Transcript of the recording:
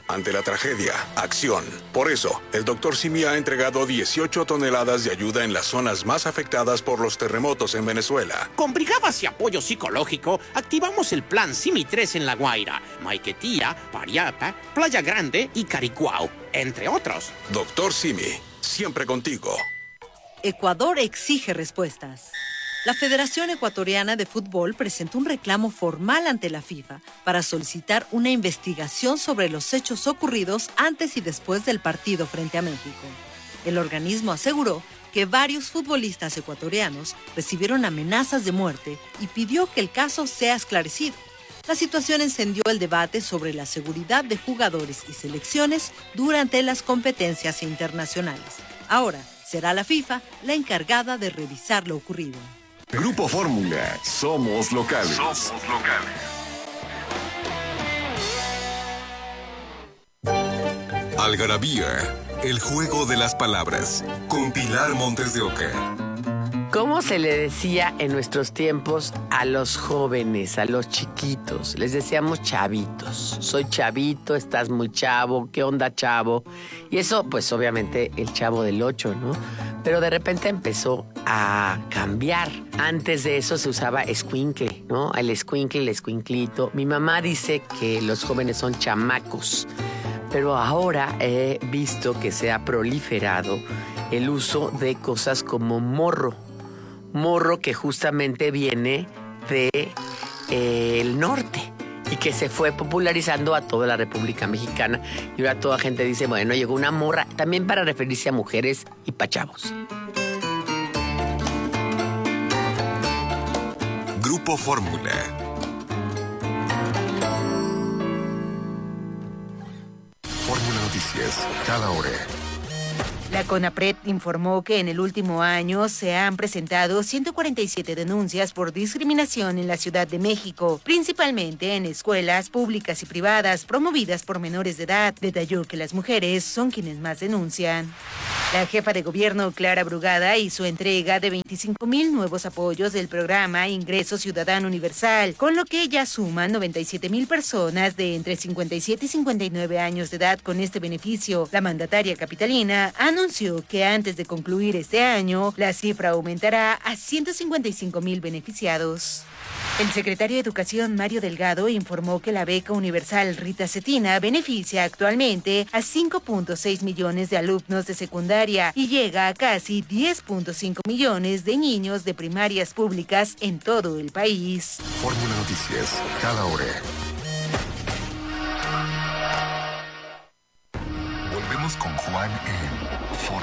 Ante la tragedia, acción. Por eso, el Dr. Simi ha entregado 18 toneladas de ayuda en las zonas más afectadas por los terremotos en Venezuela. Con brigadas y apoyo psicológico, activamos el Plan Simi 3 en La Guaira, Maiquetía, Pariapa, Playa Grande y Caricuao, entre otros. Dr. Simi, siempre contigo. Ecuador exige respuestas. La Federación Ecuatoriana de Fútbol presentó un reclamo formal ante la FIFA para solicitar una investigación sobre los hechos ocurridos antes y después del partido frente a México. El organismo aseguró que varios futbolistas ecuatorianos recibieron amenazas de muerte y pidió que el caso sea esclarecido. La situación encendió el debate sobre la seguridad de jugadores y selecciones durante las competencias internacionales. Ahora, será la FIFA la encargada de revisar lo ocurrido. Grupo Fórmula, somos locales. Somos locales. Algarabía, el juego de las palabras, con Pilar Montes de Oca. ¿Cómo se le decía en nuestros tiempos a los jóvenes, a los chiquitos? Les decíamos chavitos. Soy chavito, estás muy chavo, ¿qué onda, chavo? Y eso, pues obviamente el Chavo del 8, ¿no? Pero de repente empezó a cambiar. Antes de eso se usaba escuincle, ¿no? El escuincle, el escuinclito. Mi mamá dice que los jóvenes son chamacos, pero ahora he visto que se ha proliferado el uso de cosas como morro. Morro que justamente viene de el norte y que se fue popularizando a toda la República Mexicana. Y ahora toda gente dice, bueno, llegó una morra, también para referirse a mujeres y pa' chavos. Grupo Fórmula. Fórmula Noticias, cada hora. La CONAPRED informó que en el último año se han presentado 147 denuncias por discriminación en la Ciudad de México, principalmente en escuelas públicas y privadas promovidas por menores de edad. Detalló que las mujeres son quienes más denuncian. La jefa de gobierno, Clara Brugada, hizo entrega de 25,000 nuevos apoyos del programa Ingreso Ciudadano Universal, con lo que ya suman 97,000 personas de entre 57 y 59 años de edad con este beneficio. La mandataria capitalina anunció que antes de concluir este año, la cifra aumentará a 155,000 beneficiados. El secretario de Educación, Mario Delgado, informó que la beca universal Rita Cetina beneficia actualmente a 5.6 millones de alumnos de secundaria y llega a casi 10.5 millones de niños de primarias públicas en todo el país. Fórmula Noticias, cada hora. Volvemos con Juan en